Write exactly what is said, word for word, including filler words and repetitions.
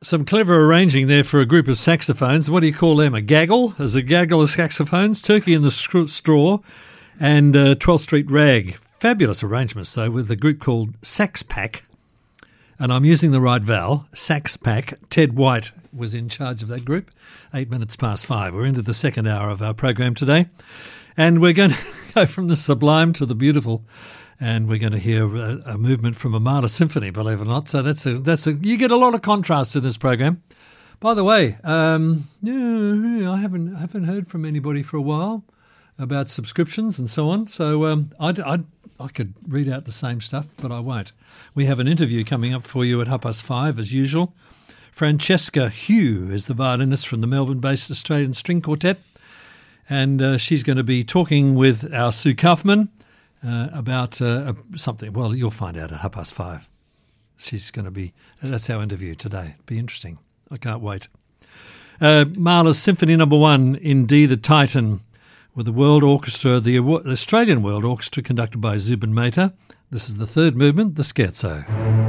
Some clever arranging there for a group of saxophones. What do you call them? A gaggle? There's a gaggle of saxophones, Turkey in the Straw, and uh, twelfth Street Rag. Fabulous arrangements, though, with a group called Sax Pack. And I'm using the right vowel, Sax Pack. Ted White was in charge of that group. Eight minutes past five. We're into the second hour of our program today. And we're going to go from the sublime to the beautiful. And we're going to hear a, a movement from a Mahler Symphony, believe it or not. So that's a that's a you get a lot of contrast in this program. By the way, um, yeah, I haven't I haven't heard from anybody for a while about subscriptions and so on. So um, I I I could read out the same stuff, but I won't. We have an interview coming up for you at half past five as usual. Francesca Hugh is the violinist from the Melbourne-based Australian String Quartet, and uh, she's going to be talking with our Sue Kaufman. Uh, about uh, something. Well, you'll find out at half past five. She's going to be, that's our interview today. Be interesting. I can't wait. Uh, Mahler's Symphony Number One in D, the Titan, with the World Orchestra, the Australian World Orchestra conducted by Zubin Mehta. This is the third movement, the Scherzo.